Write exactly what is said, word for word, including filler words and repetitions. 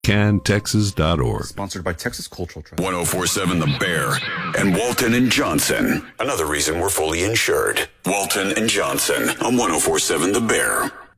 can texas dot org. Sponsored by Texas Cultural Trust. one oh four point seven The Bear and Walton and Johnson. Another reason we're fully insured. Walton and Johnson on one oh four point seven The Bear.